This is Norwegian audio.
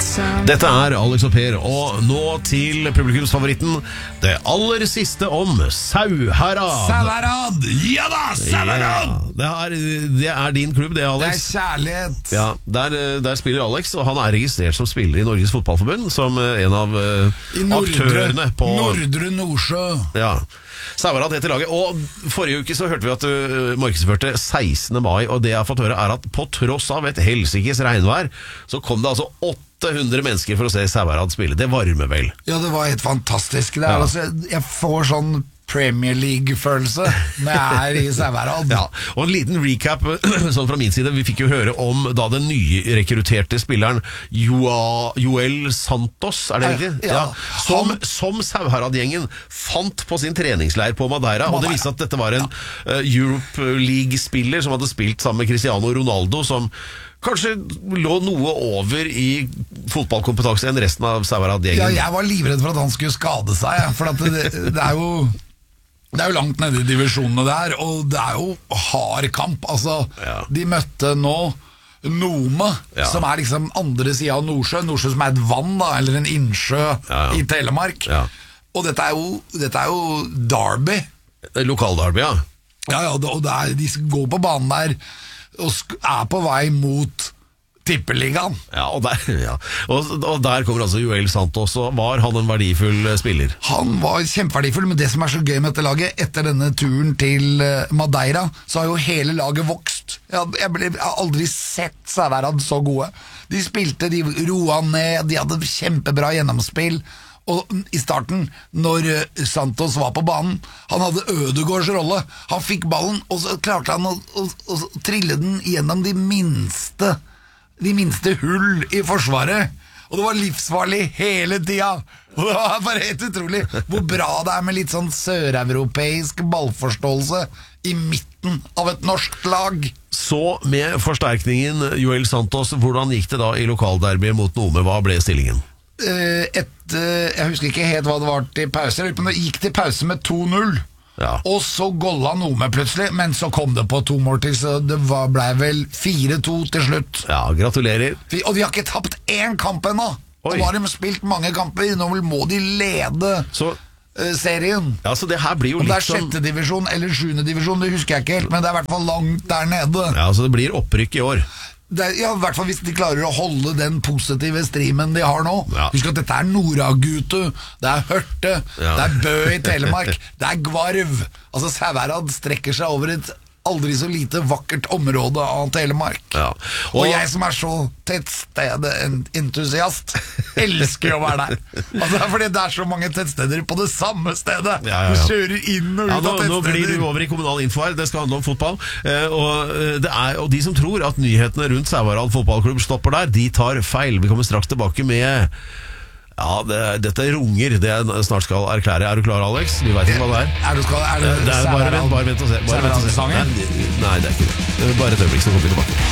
Dette Alex og Per, og nå til publikumsfavoritten. Det aller siste om Sauherad. Sauherad! Ja da, Sauherad! Ja, det din klubb, det, Alex. Det kjærlighet. Ja, der spiller Alex, og han registrert som spiller i Norges Fotballforbund, som en av aktørene på Nordre Nordsjø. Ja. Sauherad heter laget, og forrige uke så hørte vi at du markedsførte 16. mai, og det jeg har fått høre at på tross av et helsikes regnvær, så kom det altså 800 mennesker for å se Sauherad spille. Det varmer vel? Ja, det var helt fantastisk. Altså, jeg får sånn Premier League-følelse når jeg i Sauherad. Ja, og en liten recap sånn fra min side. Vi fikk jo høre om da den nyrekrutterte spilleren Joel Santos, det riktig? Ja. Som Sauherad-gjengen fant på sin treningsleir på Madeira, og det viste at dette var en Europe League-spiller som hadde spilt sammen med Cristiano Ronaldo, som kanskje lå noe over i fotballkompetanse enn resten av Sauherad-gjengen. Ja, jeg var livredd for at han skulle skade seg, for at det er jo langt nede i divisjonene der, og det er jo hard kamp. Altså, de møtte nå Nome, som liksom andre siden av Nordsjø som et vann da, eller en innsjø i Telemark. Og dette er jo Derby. Lokal-Derby, ja. Ja, og de går på banen der og på vei mot Tippeligaen. Ja, og der kommer altså Joel Santos, og var han en verdifull spiller? Han var kjempeverdifull, men det som så gøy med dette laget, etter denne turen til Madeira, så har jo hele laget vokst. Jeg har aldri sett Sauherad så gode. De spilte, de roa ned, de hadde kjempebra gjennomspill. Og i starten, når Santos var på banen, han hadde Ødegaards rolle. Han fikk ballen, og så klarte han å trille den gjennom de minste hull i forsvaret. Og det var livsfarlig hele tida. Og det var bare helt utrolig hvor bra det med litt sånn søreuropeisk ballforståelse i midten av et norsk lag. Så med forsterkningen Joel Santos, hvordan gikk det da i lokalderby mot Nome? Hva ble stillingen? Jeg husker ikke helt hva det var til pause. Det gikk til pause med 2-0. Og så golla Nome plutselig, men så kom det på 2 mål til, så det ble vel 4-2 til slutt. Ja, gratulerer. Og de har ikke tapt én kamp ennå. Og nå har de spilt mange kamper. Nå må de lede serien. Ja, så det her blir jo litt sånn. Om det er 6. divisjon eller 7. divisjon, det husker jeg ikke helt, men det er i hvert fall langt der nede. Ja, så det blir opprykk i år. I hvert fall hvis de klarer å holde den positive streamen de har nå. Husk at dette er Noragutu, det er Hørte, det er Bø i Telemark, det er Gvarv. Altså Sauherad strekker seg over et aldri så lite vakkert område av Telemark. Og jeg som er så tettstedentusiast elsker å være der. Altså, fordi det er så mange tettsteder på det samme stedet. Du kjører inn og ut av tettsteder. Nå glir du over i kommunal info her. Det skal handle om fotball, og de som tror at nyhetene rundt Sauherad fotballklubb stopper der, de tar feil. Vi kommer straks tilbake med dette runger, det jeg snart skal erklære. Er du klar, Alex? Vi vet ikke hva det er. Bare vent og se. Nei, det er ikke det. Bare et øyeblikk, så kommer vi tilbake.